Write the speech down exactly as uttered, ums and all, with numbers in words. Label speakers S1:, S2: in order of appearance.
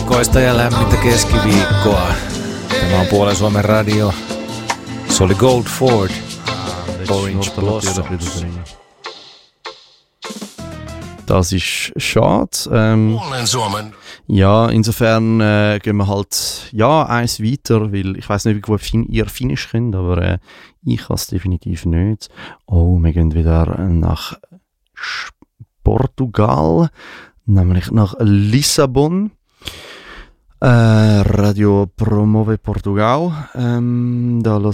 S1: aurinkoista ja lämmintä keskiviikkoa. Tämä on Puolen Suomen radio. Se oli Gold Ford, Orange Blossoms.
S2: Das ist schade. Ähm, ja, insofern äh, gehen wir halt ja, eins weiter, weil ich weiss nicht, wie gut fin- ihr Finnisch könnt, aber äh, ich kann es definitiv nicht. Oh, wir gehen wieder nach Sch- Portugal, nämlich nach Lissabon. Äh, Radio Promove Portugal. Ähm, da